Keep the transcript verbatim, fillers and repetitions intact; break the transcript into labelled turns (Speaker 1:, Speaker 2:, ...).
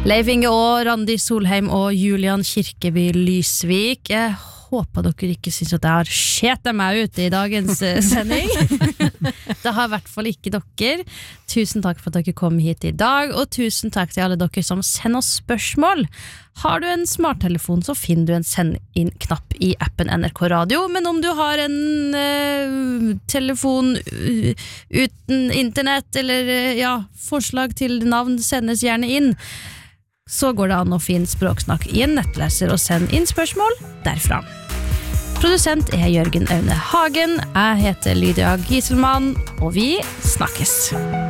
Speaker 1: Leif Inge og Randi Solheim og Julian Kirkeby Lysvik. Jeg håper dere ikke synes at jeg har skjetet meg ut i dagens sending. Det har I hvert fall ikke dere. Tusen takk for at dere kom hit I dag, og tusen takk til alle dere som sender oss spørsmål. Har du en smarttelefon, så finner du en send inn-knapp I appen N R K Radio, men om du har en uh, telefon uh, uten internett, eller uh, ja, forslag til navn sendes gjerne inn, så går det an å finne Språksnakk I en nettleser og sende inn spørsmål derfra. Produsent er Jørgen Aune Hagen, jeg heter Lydia Gieselmann, og vi snakkes.